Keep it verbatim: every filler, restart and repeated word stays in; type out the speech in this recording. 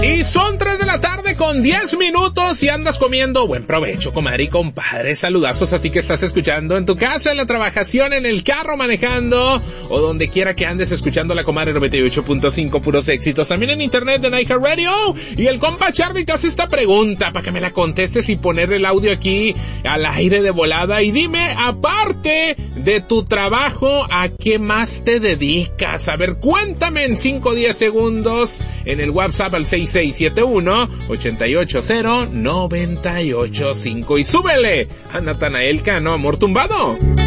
Y son tres de la tarde con diez minutos y andas comiendo. Buen provecho, comadre y compadre. Saludazos a ti que estás escuchando en tu casa, en la trabajación, en el carro manejando o donde quiera que andes escuchando la comadre noventa y ocho punto cinco, puros éxitos. También en internet de iHeartRadio. Y el compa Charlie te hace esta pregunta para que me la contestes y poner el audio aquí al aire de volada. Y dime, aparte de tu trabajo, ¿a qué más te dedicas? A ver, cuéntame en cinco o diez segundos en el WhatsApp al seis seis siete uno, ocho ocho cero, nueve ocho cinco y súbele a Natanael Cano, Amor Tumbado.